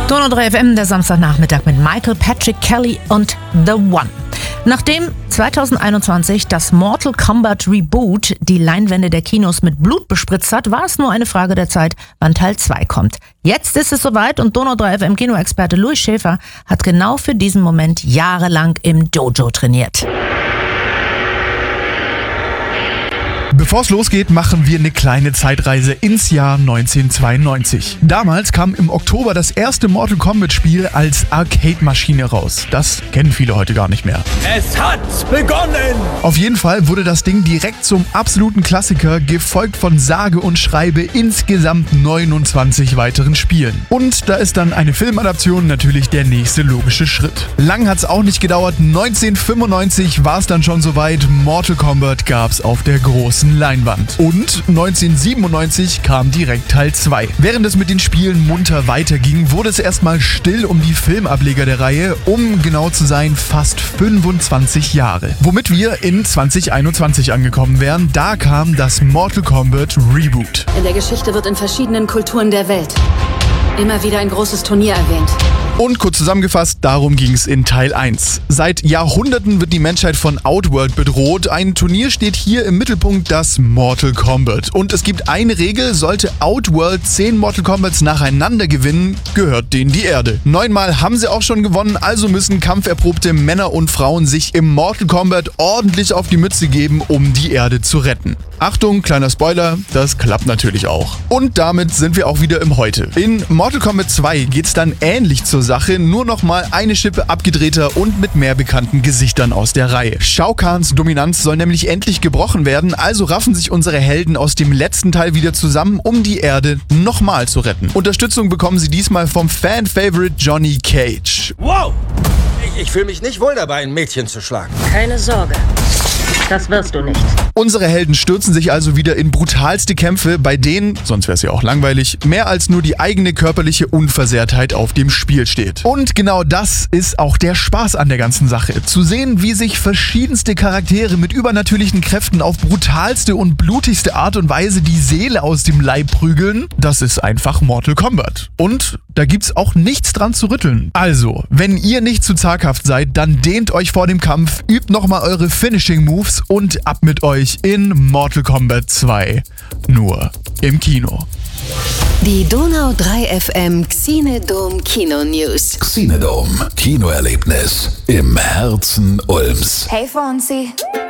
Donau 3 FM, der Samstagnachmittag mit Michael Patrick Kelly und The One. Nachdem 2021 das Mortal Kombat Reboot die Leinwände der Kinos mit Blut bespritzt hat, war es nur eine Frage der Zeit, wann Teil 2 kommt. Jetzt ist es soweit und Donau 3 FM Kinoexperte Louis Schäfer hat genau für diesen Moment jahrelang im Dojo trainiert. Bevor es losgeht, machen wir eine kleine Zeitreise ins Jahr 1992. Damals kam im Oktober das erste Mortal Kombat Spiel als Arcade-Maschine raus. Das kennen viele heute gar nicht mehr. Es hat begonnen! Auf jeden Fall wurde das Ding direkt zum absoluten Klassiker, gefolgt von sage und schreibe insgesamt 29 weiteren Spielen. Und da ist dann eine Filmadaption natürlich der nächste logische Schritt. Lang hat's auch nicht gedauert, 1995 war es dann schon soweit, Mortal Kombat gab's auf der großen Leinwand. Und 1997 kam direkt Teil 2. Während es mit den Spielen munter weiterging, wurde es erstmal still um die Filmableger der Reihe, um genau zu sein, fast 25 Jahre. Womit wir in 2021 angekommen wären, da kam das Mortal Kombat Reboot. In der Geschichte wird in verschiedenen Kulturen der Welt immer wieder ein großes Turnier erwähnt. Und kurz zusammengefasst, darum ging es in Teil 1. Seit Jahrhunderten wird die Menschheit von Outworld bedroht. Ein Turnier steht hier im Mittelpunkt, das Mortal Kombat. Und es gibt eine Regel, sollte Outworld 10 Mortal Kombats nacheinander gewinnen, gehört denen die Erde. 9-mal haben sie auch schon gewonnen, also müssen kampferprobte Männer und Frauen sich im Mortal Kombat ordentlich auf die Mütze geben, um die Erde zu retten. Achtung, kleiner Spoiler, das klappt natürlich auch. Und damit sind wir auch wieder im Heute. In Mortal Kombat 2 geht's dann ähnlich zur Sache, nur nochmal eine Schippe abgedrehter und mit mehr bekannten Gesichtern aus der Reihe. Shao Kahns Dominanz soll nämlich endlich gebrochen werden, also raffen sich unsere Helden aus dem letzten Teil wieder zusammen, um die Erde nochmal zu retten. Unterstützung bekommen sie diesmal vom Fan-Favorite Johnny Cage. Wow! Ich fühle mich nicht wohl dabei, ein Mädchen zu schlagen. Keine Sorge, das wirst du nicht. Unsere Helden stürzen sich also wieder in brutalste Kämpfe, bei denen, sonst wäre es ja auch langweilig, mehr als nur die eigene körperliche Unversehrtheit auf dem Spiel steht. Und genau das ist auch der Spaß an der ganzen Sache. Zu sehen, wie sich verschiedenste Charaktere mit übernatürlichen Kräften auf brutalste und blutigste Art und Weise die Seele aus dem Leib prügeln, das ist einfach Mortal Kombat. Und da gibt's auch nichts dran zu rütteln. Also, wenn ihr nicht zu zaghaft seid, dann dehnt euch vor dem Kampf, übt nochmal eure Finishing Moves und ab mit euch in Mortal Kombat 2. Nur im Kino. Die Donau 3 FM Xenodome Kino News. Xenodome Kinoerlebnis im Herzen Ulms. Hey Fonzie.